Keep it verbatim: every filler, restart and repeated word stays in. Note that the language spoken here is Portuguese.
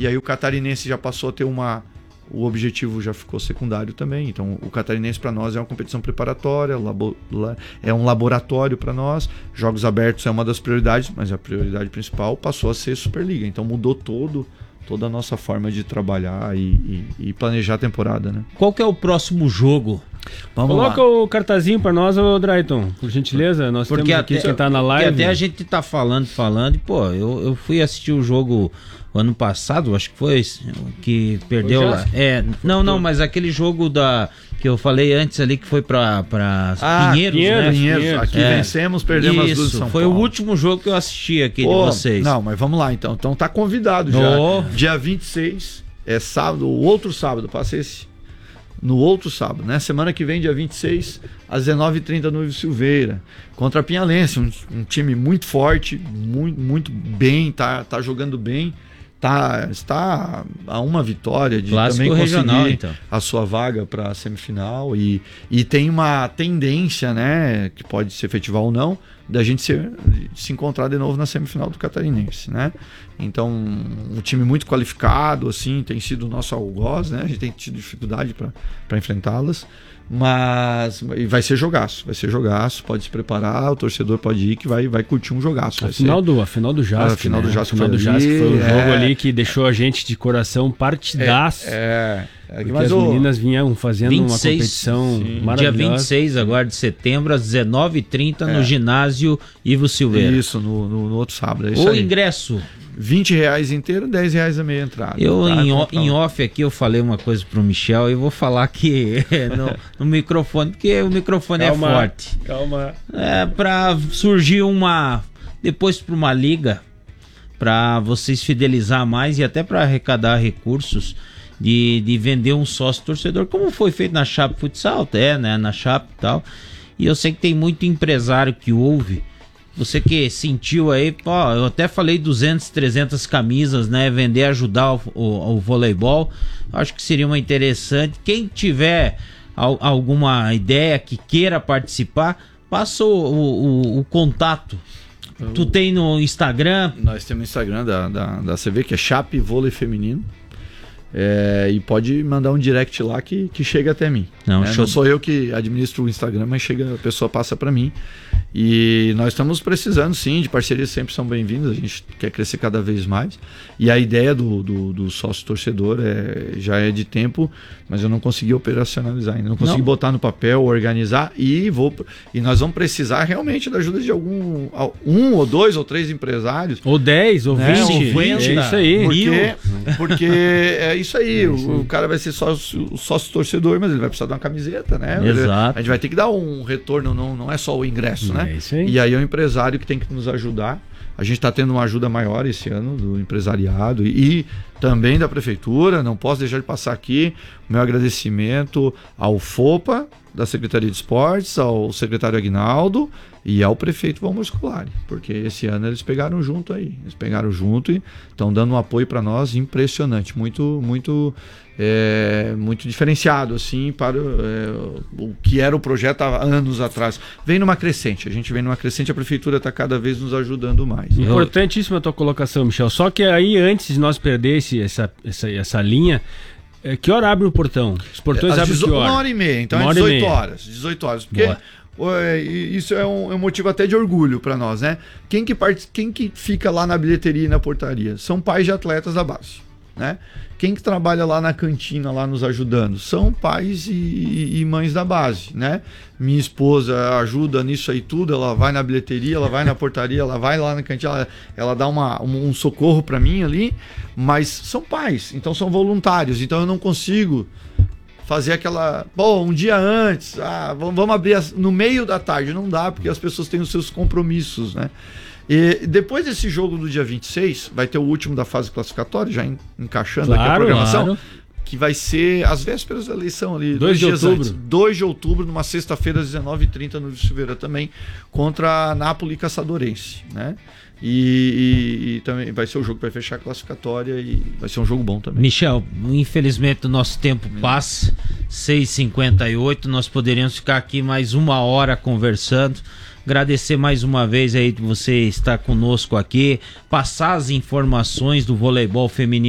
e aí o Catarinense já passou a ter uma... O objetivo já ficou secundário também. Então, o Catarinense para nós é uma competição preparatória, labo, é um laboratório para nós. Jogos abertos é uma das prioridades, mas a prioridade principal passou a ser Superliga. Então, mudou todo, toda a nossa forma de trabalhar e, e, e planejar a temporada, né? Qual que é o próximo jogo? Vamos Coloca lá. o cartazinho para nós, ô Drayton, por gentileza. Nós porque temos aqui até, quem tá na live. Porque até a gente tá falando, falando, e pô, eu, eu fui assistir o jogo ano passado, acho que foi que perdeu lá. É, não, não, mas aquele jogo da que eu falei antes ali que foi para para ah, Pinheiros, Pinheiros, né? Pinheiros. Aqui é. vencemos, perdemos Isso, as duas de São foi Paulo. o último jogo que eu assisti aqui Pô, de vocês. Não, mas vamos lá então. Então tá convidado já. Oh. Dia vinte e seis é sábado, o outro sábado, passa esse no outro sábado, né? Semana que vem, dia vinte e seis, às dezenove e trinta no Ivo Silveira, contra a Pinhalense, um, um time muito forte, muito, muito bem, tá, tá jogando bem, tá, está a uma vitória de Clássico também regional, conseguir então. a sua vaga para a semifinal e, e tem uma tendência, né, que pode se efetivar ou não, da gente se, se encontrar de novo na semifinal do Catarinense, né? Então, um time muito qualificado, assim, tem sido o nosso algoz, né? A gente tem tido dificuldade para enfrentá-las, mas vai ser jogaço, vai ser jogaço, pode se preparar, o torcedor pode ir que vai, vai curtir um jogaço. A final, do, a final do Jasc, a final né? do Jasc a final foi, do Jasc ali, foi o jogo é, ali que deixou a gente de coração partidaço. É, é, é porque mas as o... meninas vinham fazendo vinte e uma seis, competição sim. maravilhosa. Dia vinte e seis agora de setembro, às dezenove e trinta, é. no ginásio Ivo Silveira. Isso, no, no, no outro sábado. É isso o aí. ingresso... vinte reais inteiro, dez reais a meia entrada. Eu, tá? em, o, em off aqui, eu falei uma coisa pro Michel e vou falar aqui no, no microfone, porque o microfone calma, é forte. Calma. É pra surgir uma... Depois pra uma liga, pra vocês fidelizar mais e até pra arrecadar recursos de, de vender um sócio torcedor, como foi feito na Chape Futsal, até, né? Na Chape e tal. E eu sei que tem muito empresário que ouve. Você que sentiu aí, pô, eu até falei duzentas, trezentas camisas, né? Vender, ajudar o, o, o voleibol. Acho que seria uma interessante. Quem tiver al, alguma ideia que queira participar, passa o, o, o contato. Eu, tu tem no Instagram? Nós temos o Instagram da, da, da C V, que é Chape Vôlei Feminino. É, e pode mandar um direct lá que, que chega até mim. Não, né? Não sou eu que administro o Instagram, mas chega, a pessoa passa para mim. E nós estamos precisando, sim, de parcerias, sempre são bem-vindas. A gente quer crescer cada vez mais. E a ideia do, do, do sócio torcedor é, já é de tempo, mas eu não consegui operacionalizar ainda. Não consegui não. botar no papel, organizar. E, vou, e nós vamos precisar realmente da ajuda de algum um ou dois ou três empresários. Ou dez, ou né? vinte. Ou vinte. É isso aí. Porque, porque é isso aí. É isso aí. O, o cara vai ser sócio, sócio torcedor, mas ele vai precisar de uma camiseta, né? Exato. A gente vai ter que dar um retorno, não, não é só o ingresso, né? É isso aí. E aí é o empresário que tem que nos ajudar. A gente está tendo uma ajuda maior esse ano do empresariado e, e também da prefeitura. Não posso deixar de passar aqui o meu agradecimento ao FOPA, da Secretaria de Esportes, ao secretário Aguinaldo e ao prefeito Valmor Scolari, porque esse ano eles pegaram junto aí, eles pegaram junto e estão dando um apoio para nós impressionante, muito, muito, é, muito diferenciado assim para é, o que era o projeto há anos atrás. Vem numa crescente, a gente vem numa crescente, a prefeitura está cada vez nos ajudando mais. Importantíssima a tua colocação, Michel. Só que aí antes de nós perder esse, essa, essa, essa linha, É, que hora abre o portão? Os portões abrem que hora? Uma hora e meia, então uma é dezoito horas. dezoito horas, porque é, isso é um, é um motivo até de orgulho para nós, né? Quem que, part... Quem que fica lá na bilheteria e na portaria? São pais de atletas da base, né? Quem que trabalha lá na cantina, lá nos ajudando? São pais e, e mães da base, né? Minha esposa ajuda nisso aí tudo, ela vai na bilheteria, ela vai na portaria, ela vai lá na cantina, ela, ela dá uma, um, um socorro para mim ali, mas são pais, então são voluntários, então eu não consigo fazer aquela... Bom, um dia antes, ah, vamos, vamos abrir as, no meio da tarde, não dá, porque as pessoas têm os seus compromissos, né? E depois desse jogo do dia vinte e seis, vai ter o último da fase classificatória, já en, encaixando claro, aqui a programação, claro. Que vai ser às vésperas da eleição ali, dois de dias outubro. antes, dois de outubro, numa sexta-feira, às dezenove e trinta, no Ivo Silveira também, contra a Nápoles Caçadorense, né? E, e, e também vai ser o jogo que vai fechar a classificatória e vai ser um jogo bom também. Michel, infelizmente o nosso tempo passa, seis e cinquenta e oito, nós poderíamos ficar aqui mais uma hora conversando. Agradecer mais uma vez aí de você estar conosco aqui, passar as informações do voleibol feminino